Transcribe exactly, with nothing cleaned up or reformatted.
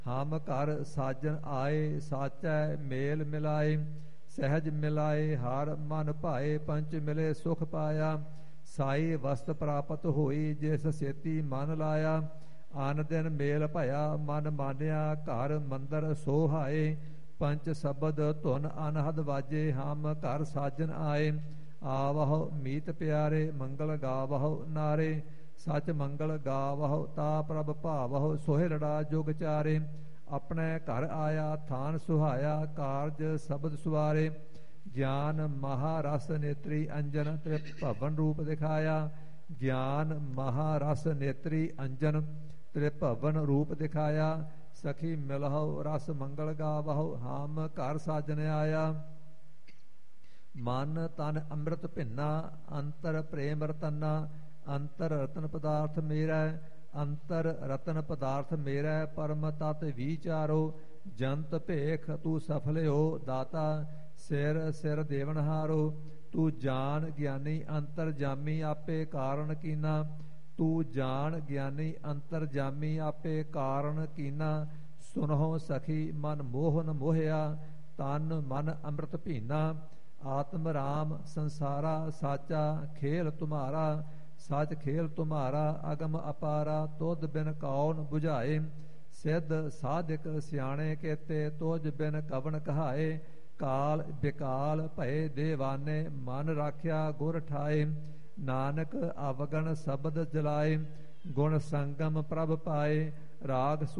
ਹਮ ਘਰ ਸਾਜਨ ਆਏ, ਸਾਚੈ ਮੇਲ ਮਿਲਾਏ। ਸਹਿਜ ਮਿਲਾਏ ਹਰ ਮਨ ਭਾਏ, ਪੰਚ ਮਿਲੇ ਸੁਖ ਪਾਇਆ। ਸਾਈ ਵਸਤ ਪ੍ਰਾਪਤ ਹੋਈ, ਜਿਸ ਸੇਤੀ ਮਨ ਲਾਇਆ। ਆਨ ਦਿਨ ਮੇਲ ਭਇਆ, ਮਨ ਮਾਨਿਆ ਘਰ ਮੰਦਰ ਸੋਹਾਏ। ਪੰਚ ਸ਼ਬਦ ਧੁਨ ਅਨਹਦ ਵਾਜੇ, ਹਮ ਘਰ ਸਾਜਨ ਆਏ। ਆਵਹੁ ਮੀਤ ਪਿਆਰੇ, ਮੰਗਲ ਗਾਵਹੁ ਨਾਰੇ। ਸਚ ਮੰਗਲ ਗਾਵਹੁ, ਤਾ ਪ੍ਰਭ ਭਾਵਹੁ। ਸੋਹਿਲੜਾ ਜੁਗ ਚਾਰੇ, ਆਪਣੇ ਘਰ ਆਇਆ ਥਾਨ ਸੁਹਾਇਆ। ਕਾਰਜ ਸ਼ਬਦ ਸੁਆਰੇ, ਗਿਆਨ ਮਹਾਰਸ ਨੇਤਰੀ ਅੰਜਨ। ਤ੍ਰਿਭਵਨ ਰੂਪ ਦਿਖਾਇਆ, ਗਿਆਨ ਮਹਾਰਸ ਨੇਤਰੀ ਅੰਜਨ। ਤ੍ਰਿਭਵਨ ਰੂਪ ਦਿਖਾਇਆ। ਸਖੀ ਮਿਲਹੁ ਰਸ ਮੰਗਲ ਗਾਵਹੁ, ਹਮ ਘਰ ਸਾਜਨ ਆਇਆ। ਮਨ ਤਨ ਅੰਮ੍ਰਿਤ ਭਿੰਨਾ, ਅੰਤਰ ਪ੍ਰੇਮ ਰਤਨਾ। ਅੰਤਰ ਰਤਨ ਪਦਾਰਥ ਮੇਰਾ, ਅੰਤਰ ਰਤਨ ਪਦਾਰਥ ਮੇਰਾ। ਪਰਮ ਤਤ ਵਿਚਾਰੋ, ਜੰਤ ਭੇਖ ਤੂੰ ਸਫਲਿਓ ਦਾਤਾ। ਸਿਰ ਸਿਰ ਦੇਵਨਹਾਰੋ, ਤੂੰ ਜਾਣ ਗਿਆਨੀ ਅੰਤਰ ਜਾਮੀ। ਆਪੇ ਕਾਰਨ ਕੀਨਾ, ਤੂੰ ਜਾਣ ਗਿਆਨੀ ਅੰਤਰ ਜਾਮੀ। ਆਪੇ ਕਾਰਨ ਕੀਨਾ। ਸੁਨਹੁ ਸਖੀ ਮਨ ਮੋਹਨ ਮੋਹਿਆ, ਤਨ ਮਨ ਅੰਮ੍ਰਿਤ ਭੀਨਾ। ਆਤਮ ਰਾਮ ਸੰਸਾਰਾ, ਸਾਚਾ ਖੇਲ ਤੁਮਾਰਾ। ਸਚ ਖੇਲ ਤੁਮਾਰਾ, ਅਗਮ ਅਪਾਰਾ। ਤੁਧ ਬਿਨ ਕੌਣ ਬੁਝਾਏ, ਸਿੱਧ ਸਾਧਿਕ ਸਿਆਣੇ ਕੇਤੇ। ਤੁਝ ਬਿਨ ਕਵਣ ਕਹਾਏ, ਕਾਲ ਬਿਕਾਲ ਭਏ ਦੇਵਾਨੇ। ਮਨ ਰਾਖਿਆ ਗੁਰ ਠਾਏ, ਨਾਨਕ ਅਵਗਣ ਸ਼ਬਦ ਜਲਾਏ। ਗੁਣ ਸੰਗਮ ਪ੍ਰਭ ਪਾਏ, ਰਾਗ